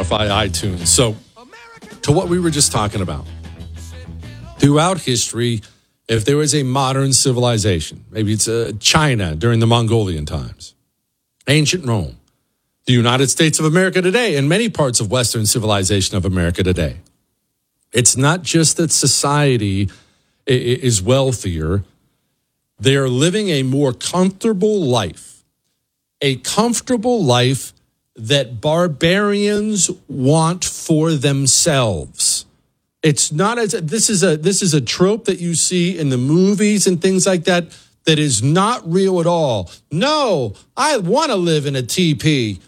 Spotify, iTunes. So, to what we were just talking about. Throughout history, if there was a modern civilization, maybe it's China during the Mongolian times, ancient Rome, the United States of America today, and many parts of Western civilization of America today. It's not just that society is wealthier. They are living a more comfortable life, a comfortable life that barbarians want for themselves. It's not as this is a trope that you see in the movies and things like that is not real at all. No, I want to live in a teepee.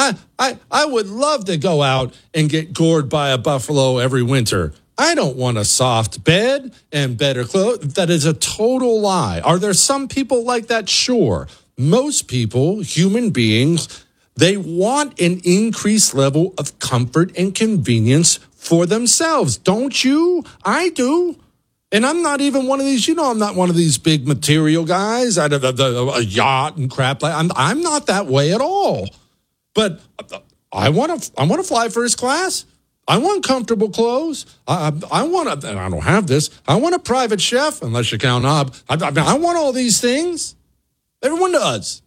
I would love to go out and get gored by a buffalo every winter. I don't want a soft bed and better clothes. That is a total lie. Are there some people like that? Sure. Most people, human beings, they want an increased level of comfort and convenience for themselves. Don't you? I do. And I'm not even one of these, I'm not one of these big material guys out of a yacht and crap. I'm not that way at all. But I want to fly first class. I want comfortable clothes. I want and I don't have this. I want a private chef, unless you count Knob. I want all these things. Everyone does.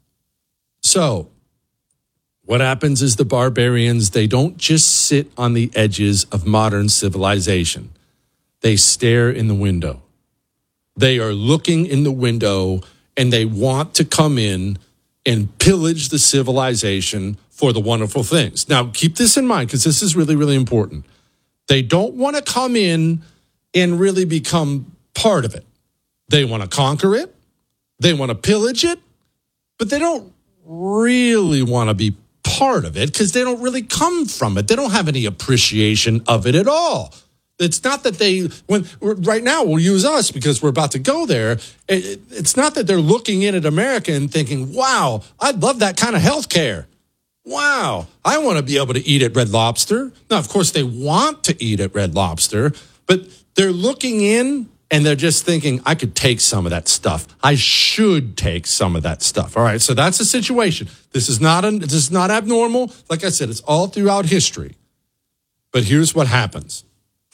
So what happens is the barbarians, they don't just sit on the edges of modern civilization. They stare in the window. They are looking in the window and they want to come in and pillage the civilization for the wonderful things. Now, keep this in mind because this is really, really important. They don't want to come in and really become part of it. They want to conquer it. They want to pillage it, but they don't really want to be part of it because they don't really come from it. They don't have any appreciation of it at all. It's not that right now we'll use us because we're about to go there. It's not that they're looking in at America and thinking, wow, I'd love that kind of health care. Wow, I want to be able to eat at Red Lobster. Now, of course, they want to eat at Red Lobster, but they're looking in and they're just thinking, I could take some of that stuff. I should take some of that stuff. All right, so that's the situation. This is not abnormal. Like I said, it's all throughout history. But here's what happens.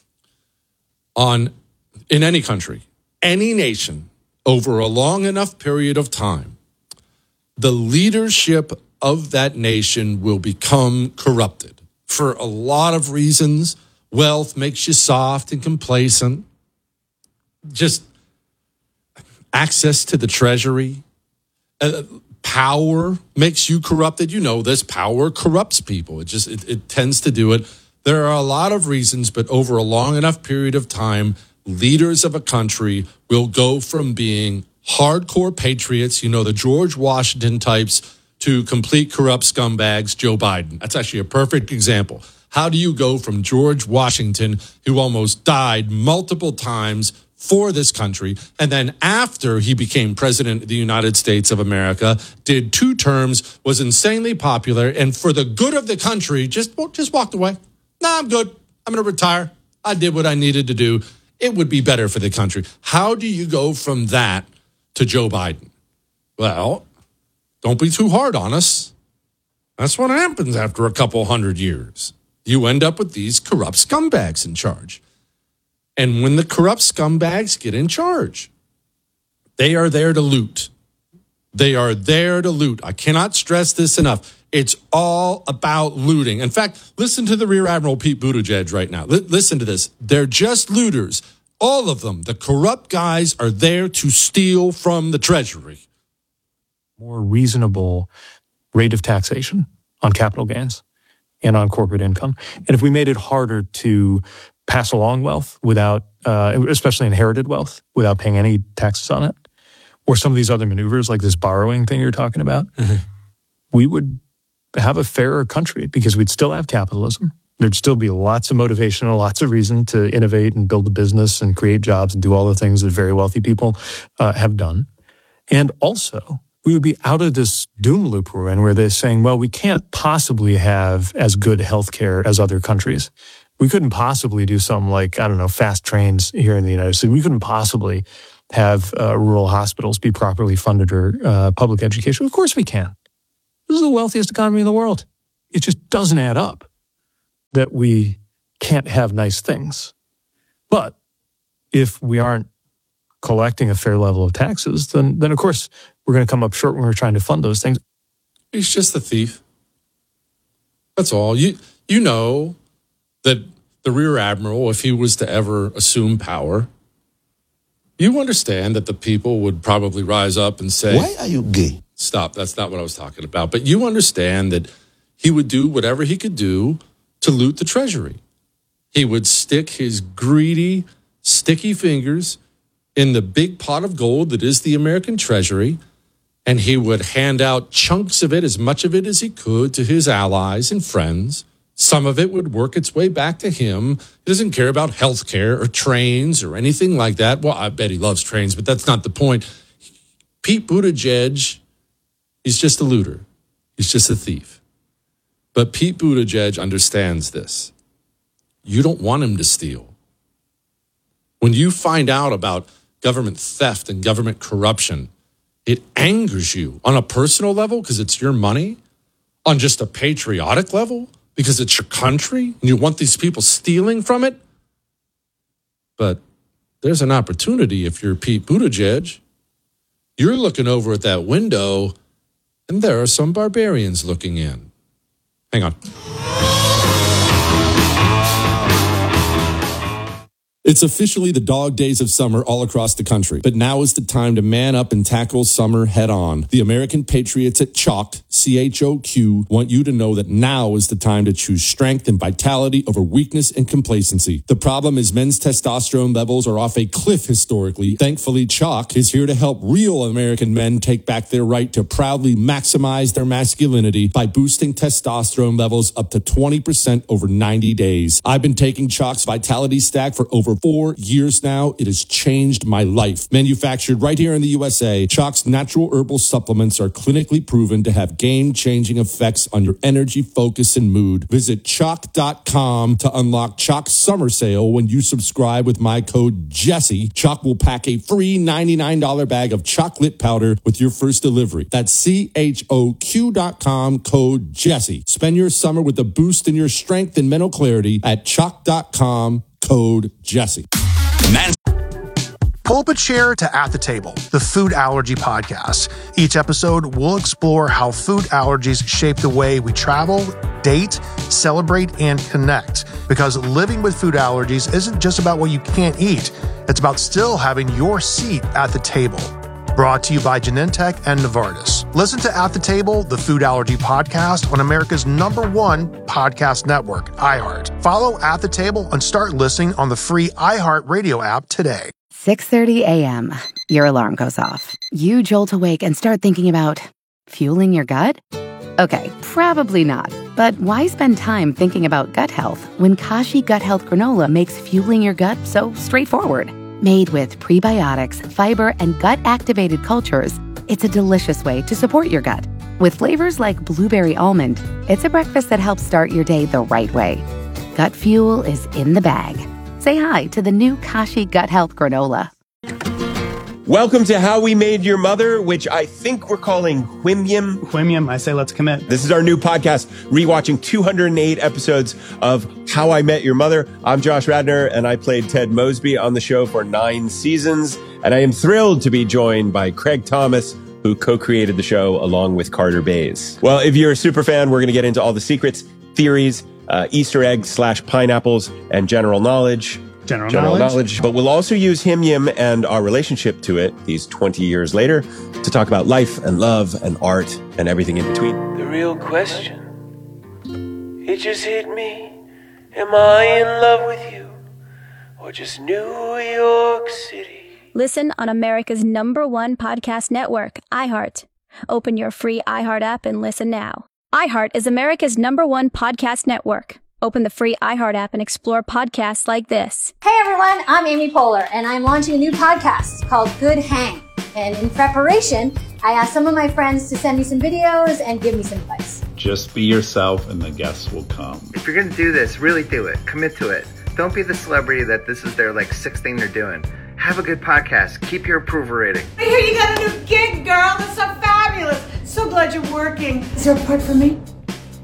In any country, any nation, over a long enough period of time, the leadership of that nation will become corrupted for a lot of reasons. Wealth makes you soft and complacent. Just access to the treasury. Power makes you corrupted. You know this. Power corrupts people. It tends to do it. There are a lot of reasons, but over a long enough period of time, leaders of a country will go from being hardcore patriots, the George Washington types, to complete corrupt scumbags, Joe Biden. That's actually a perfect example. How do you go from George Washington, who almost died multiple times for this country, and then after he became president of the United States of America, did 2 terms, was insanely popular, and for the good of the country, just walked away? No, I'm good. I'm going to retire. I did what I needed to do. It would be better for the country. How do you go from that to Joe Biden? Well, don't be too hard on us. That's what happens after a couple hundred years. You end up with these corrupt scumbags in charge. And when the corrupt scumbags get in charge, they are there to loot. They are there to loot. I cannot stress this enough. It's all about looting. In fact, listen to the Rear Admiral Pete Buttigieg right now. Listen to this. They're just looters. All of them. The corrupt guys are there to steal from the Treasury. More reasonable rate of taxation on capital gains and on corporate income. And if we made it harder to pass along wealth without, especially inherited wealth, without paying any taxes on it, or some of these other maneuvers like this borrowing thing you're talking about, we would have a fairer country because we'd still have capitalism. There'd still be lots of motivation and lots of reason to innovate and build a business and create jobs and do all the things that very wealthy people have done. And also, we would be out of this doom loop we're in where they're saying, well, we can't possibly have as good healthcare as other countries. We couldn't possibly do something like, fast trains here in the United States. We couldn't possibly have rural hospitals be properly funded or public education. Of course we can. This is the wealthiest economy in the world. It just doesn't add up. that we can't have nice things. But if we aren't collecting a fair level of taxes, then of course we're going to come up short when we're trying to fund those things. He's just a thief. That's all. You know that the Rear Admiral, if he was to ever assume power, you understand that the people would probably rise up and say, "Why are you gay?" Stop, that's not what I was talking about. But you understand that he would do whatever he could do to loot the treasury. He would stick his greedy, sticky fingers in the big pot of gold that is the American treasury, and he would hand out chunks of it, as much of it as he could, to his allies and friends. Some of it would work its way back to him. He doesn't care about health care or trains or anything like that. Well, I bet he loves trains, but that's not the point. Pete Buttigieg, he's just a looter. He's just a thief. But Pete Buttigieg understands this. You don't want him to steal. When you find out about government theft and government corruption, it angers you on a personal level because it's your money, on just a patriotic level because it's your country and you want these people stealing from it. But there's an opportunity if you're Pete Buttigieg. You're looking over at that window and there are some barbarians looking in. Hang on. It's officially the dog days of summer all across the country, but now is the time to man up and tackle summer head on. The American Patriots at Chalk, CHOQ, want you to know that now is the time to choose strength and vitality over weakness and complacency. The problem is men's testosterone levels are off a cliff historically. Thankfully, Chalk is here to help real American men take back their right to proudly maximize their masculinity by boosting testosterone levels up to 20% over 90 days. I've been taking Chalk's Vitality Stack for over 4 years now. It has changed my life. Manufactured right here in the USA, Chalk's natural herbal supplements are clinically proven to have game-changing effects on your energy, focus, and mood. Visit Chalk.com to unlock Chalk's summer sale when you subscribe with my code Jesse. Chalk will pack a free $99 bag of chocolate powder with your first delivery. That's CHOQ.com, code Jesse. Spend your summer with a boost in your strength and mental clarity at Chalk.com, code Jesse. Pull up a chair to At the Table, the food allergy podcast. Each episode, we'll explore how food allergies shape the way we travel, date, celebrate, and connect. Because living with food allergies isn't just about what you can't eat. It's about still having your seat at the table. Brought to you by Genentech and Novartis. Listen to At the Table, the food allergy podcast on America's #1 podcast network, iHeart. Follow At the Table and start listening on the free iHeart Radio app today. 6:30 a.m. Your alarm goes off. You jolt awake and start thinking about fueling your gut? Okay, probably not. But why spend time thinking about gut health when Kashi Gut Health Granola makes fueling your gut so straightforward? Made with prebiotics, fiber, and gut-activated cultures, it's a delicious way to support your gut. With flavors like blueberry almond, it's a breakfast that helps start your day the right way. Gut fuel is in the bag. Say hi to the new Kashi Gut Health Granola. Welcome to How We Made Your Mother, which I think we're calling Whimyam. Whimyam, I say let's commit. This is our new podcast, rewatching 208 episodes of How I Met Your Mother. I'm Josh Radnor, and I played Ted Mosby on the show for 9 seasons. And I am thrilled to be joined by Craig Thomas, who co-created the show along with Carter Bays. Well, if you're a super fan, we're going to get into all the secrets, theories, Easter eggs / pineapples, and general knowledge. General knowledge. But we'll also use Whimyam and our relationship to it, these 20 years later, to talk about life and love and art and everything in between. The real question, it just hit me. Am I in love with you or just New York City? Listen on America's #1 podcast network, iHeart. Open your free iHeart app and listen now. iHeart is America's #1 podcast network. Open the free iHeart app and explore podcasts like this. Hey everyone, I'm Amy Poehler, and I'm launching a new podcast called Good Hang. And in preparation, I asked some of my friends to send me some videos and give me some advice. Just be yourself and the guests will come. If you're going to do this, really do it. Commit to it. Don't be the celebrity that this is their sixth thing they're doing. Have a good podcast. Keep your approval rating. I hear you got a new gig, girl. That's so fabulous. So glad you're working. Is there a part for me?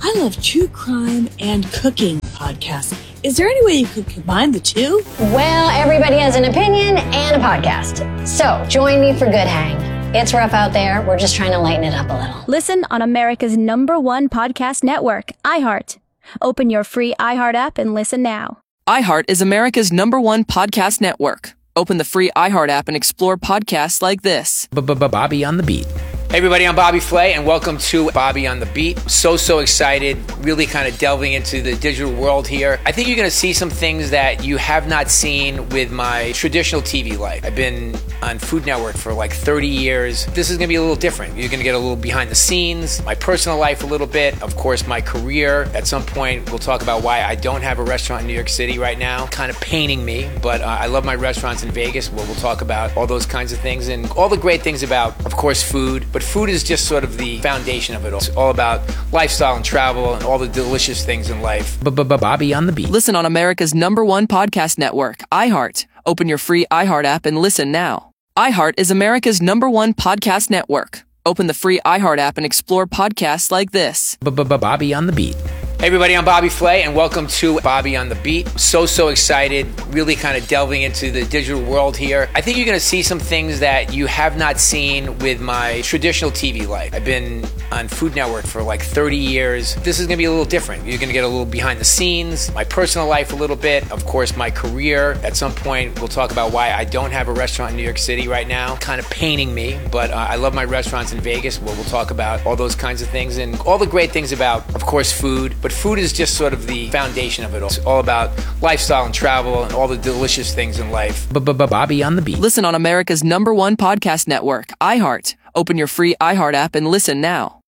I love true crime and cooking podcasts. Is there any way you could combine the two? Well, everybody has an opinion and a podcast. So join me for Good Hang. It's rough out there. We're just trying to lighten it up a little. Listen on America's #1 podcast network, iHeart. Open your free iHeart app and listen now. iHeart is America's #1 podcast network. Open the free iHeart app and explore podcasts like this. Bobby on the Beat. Hey everybody, I'm Bobby Flay and welcome to Bobby on the Beat. So excited, really kind of delving into the digital world here. I think you're going to see some things that you have not seen with my traditional TV life. I've been on Food Network for like 30 years. This is going to be a little different. You're going to get a little behind the scenes, my personal life a little bit, of course my career. At some point we'll talk about why I don't have a restaurant in New York City right now. Kind of paining me, but I love my restaurants in Vegas where we'll talk about all those kinds of things and all the great things about, of course, food. But food is just sort of the foundation of it all. It's all about lifestyle and travel and all the delicious things in life. Bobby on the Beat. Listen on America's #1 podcast network, iHeart. Open your free iHeart app and listen now. iHeart is America's #1 podcast network. Open the free iHeart app and explore podcasts like this. Bobby on the Beat. Hey everybody, I'm Bobby Flay and welcome to Bobby on the Beat. So excited, really kind of delving into the digital world here. I think you're going to see some things that you have not seen with my traditional TV life. I've been on Food Network for like 30 years. This is going to be a little different. You're going to get a little behind the scenes, my personal life a little bit, of course my career. At some point we'll talk about why I don't have a restaurant in New York City right now. Kind of paining me, but I love my restaurants in Vegas where we'll talk about all those kinds of things and all the great things about, of course, food. But food is just sort of the foundation of it all. It's all about lifestyle and travel and all the delicious things in life. Bobby on the Beat. Listen on America's #1 podcast network, iHeart. Open your free iHeart app and listen now.